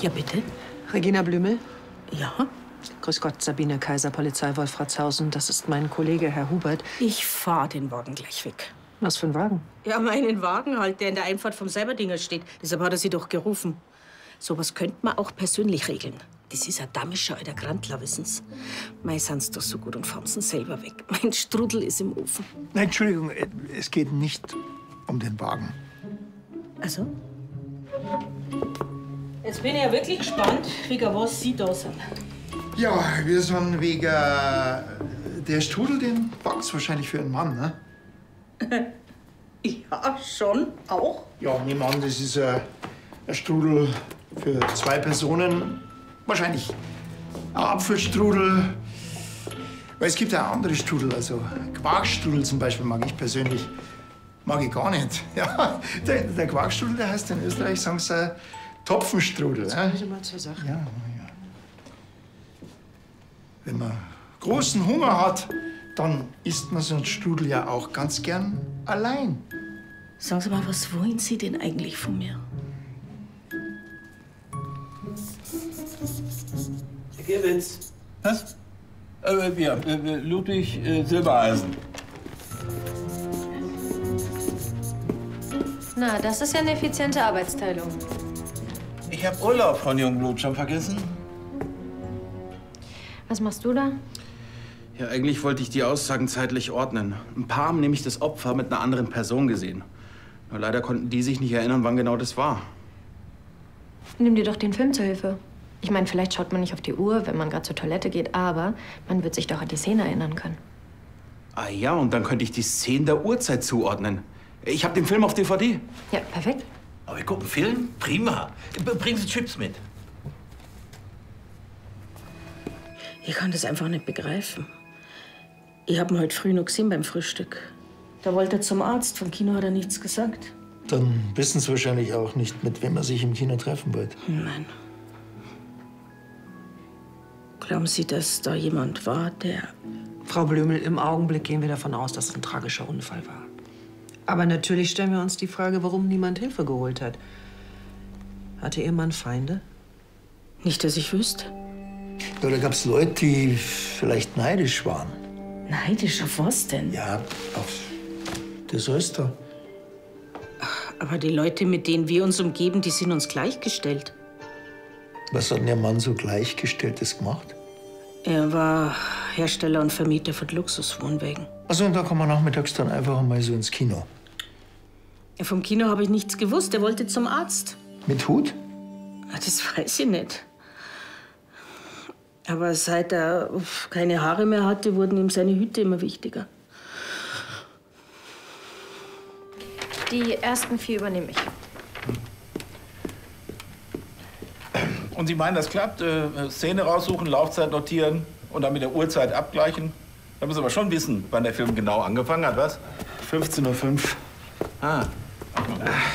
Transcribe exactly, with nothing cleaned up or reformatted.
Ja, bitte? Regina Blümel? Ja? Grüß Gott, Sabine Kaiser, Polizei Wolfratshausen. Das ist mein Kollege, Herr Hubert. Ich fahr den Wagen gleich weg. Was für ein Wagen? Ja, meinen Wagen halt, der in der Einfahrt vom Seiberdinger steht. Deshalb hat er Sie doch gerufen. Sowas könnte man auch persönlich regeln. Das ist ein damischer alter Grantler, wissen's. Mei, sind's doch so gut und fahren selber weg. Mein Strudel ist im Ofen. Nein, Entschuldigung, es geht nicht um den Wagen. Also? Jetzt bin ich ja wirklich gespannt, wegen was Sie da sind. Ja, wir sind wegen der Strudel, den back's wahrscheinlich für einen Mann, ne? Ja, schon. Auch? Ja, nehmen an, das ist ein, ein Strudel für zwei Personen. Wahrscheinlich ein Apfelstrudel. Weil es gibt ja auch andere Strudel, also Quarkstrudel zum Beispiel mag ich persönlich mag ich gar nicht. Ja, der, der Quarkstrudel, der heißt in Österreich, sagen sie, Topfenstrudel. Jetzt Ja? ich mal zur Sache. Ja, ja. Wenn man großen Hunger hat, dann isst man so einen Strudel ja auch ganz gern allein. Sagen Sie mal, was wollen Sie denn eigentlich von mir? Herr Gewitz. Was? Äh, ja, äh, Ludwig äh, Silbereisen. Na, das ist ja eine effiziente Arbeitsteilung. Ich hab Urlaub, Frau Jungblut, schon vergessen? Was machst du da? Ja, eigentlich wollte ich die Aussagen zeitlich ordnen. Ein paar haben nämlich das Opfer mit einer anderen Person gesehen. Nur leider konnten die sich nicht erinnern, wann genau das war. Nimm dir doch den Film zur Hilfe. Ich meine, vielleicht schaut man nicht auf die Uhr, wenn man gerade zur Toilette geht, aber man wird sich doch an die Szene erinnern können. Ah ja, und dann könnte ich die Szenen der Uhrzeit zuordnen. Ich habe den Film auf D V D. Ja, perfekt. Aber wir gucken Film? Prima. Bringen Sie Chips mit. Ich kann das einfach nicht begreifen. Ich hab ihn heute früh noch gesehen beim Frühstück. Da wollte er zum Arzt. Vom Kino hat er nichts gesagt. Dann wissen Sie wahrscheinlich auch nicht, mit wem er sich im Kino treffen wird. Nein. Glauben Sie, dass da jemand war, der... Frau Blümel, im Augenblick gehen wir davon aus, dass es ein tragischer Unfall war. Aber natürlich stellen wir uns die Frage, warum niemand Hilfe geholt hat. Hatte Ihr Mann Feinde? Nicht, dass ich wüsste. Ja, da gab es Leute, die vielleicht neidisch waren. Neidisch auf was denn? Ja, auf das Öster. Aber die Leute, mit denen wir uns umgeben, die sind uns gleichgestellt. Was hat denn Ihr Mann so Gleichgestelltes gemacht? Er war Hersteller und Vermieter von Luxuswohnwägen. Also, und da kann man nachmittags dann einfach mal so ins Kino. Ja, vom Kino habe ich nichts gewusst. Er wollte zum Arzt. Mit Hut? Das weiß ich nicht. Aber seit er keine Haare mehr hatte, wurden ihm seine Hüte immer wichtiger. Die ersten vier übernehme ich. Und Sie meinen, das klappt? Äh, Szene raussuchen, Laufzeit notieren und dann mit der Uhrzeit abgleichen? Da müssen wir aber schon wissen, wann der Film genau angefangen hat, was? fünfzehn Uhr fünf. Ah.